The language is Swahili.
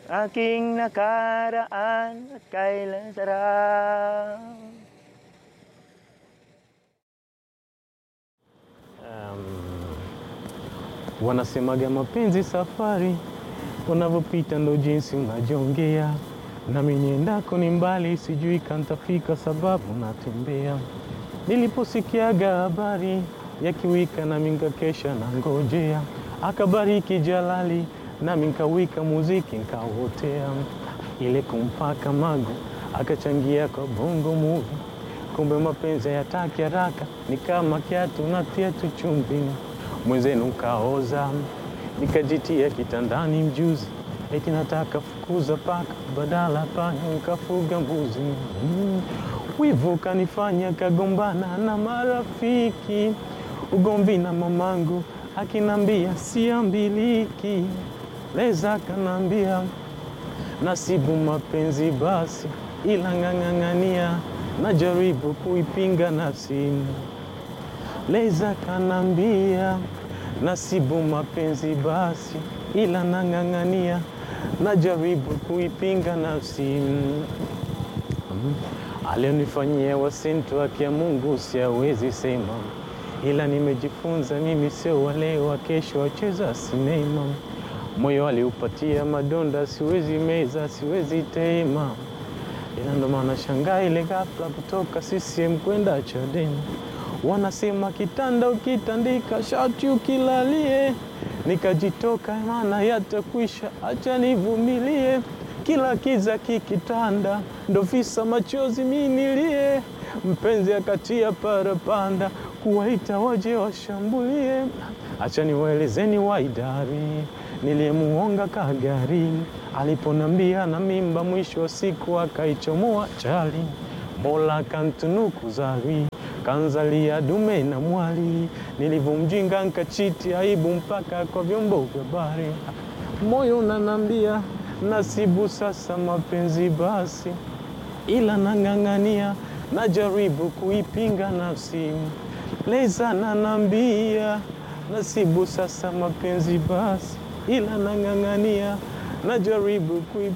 aking nakaraan at kailan sarap. Wanasemaga mapenzi safari, unavyopita ndo jinsi unajongea. Nami niendako ni mbali, sijui kantafika sababu natembea. Niliposikiaga habari ya kiwika nami nkakesha na ngojea. Akabariki Jalali nami nkawika muziki nkawotea. Ile kumpaka magu akachangia kwa bongo movie. Kumbe mapenzi hayataki haraka, ni kama kiatu natia tu chumvi. Mwenzenu kaoza, nikajitia kitandani mjuzi. Eti nataka fukuza paka, badala panya nikafuga mbuzi. Wivu kanifanya kagombana na marafiki. Ugomvi na mamangu akinambia siambiliki. Leza kanambia nasibu mapenzi basi, ila ng'ang'ania najaribu kuipinga nafsi. Leza kanambia nasibu mapenzi basi, ila nang'ang'ania najaribu kuipinga nafsi. Alionifanyia wasintu haki ya Mungu siawezi sema, ila nimejifunza mimi sio wale wa kesho wacheza sinema. Moyo aliupatia madonda, siwezi meza, siwezi tema. Ila ndo maana shangaa ile ghafla kutoka CCM kwenda Chadema. Wanasema kitanda ukitandika shati ukilalie. Nikajitoka maana yatakwisha, acha nivumilie. Kila kiza kikitanda ndo visa machozi minilie. Mpenzi akatia parapanda kuwaita waje washambulie. Acha niwaelezeni waidari niliyemuonga kagari. Aliponambia na mimba mwisho wa siku akaichomoa chali. Mola kantunuku zari, kanzalia dume na mwali. Nilivumjinga nkachiti aibu mpaka kwa vyombo vya habari. Moyo unanambia nasibu sasa mapenzi basi, ila nang'ang'ania najaribu kuipinga nafsi. Leza nanambia nasibu sasa mapenzi basi, ila nang'ang'ania najaribu kuipinga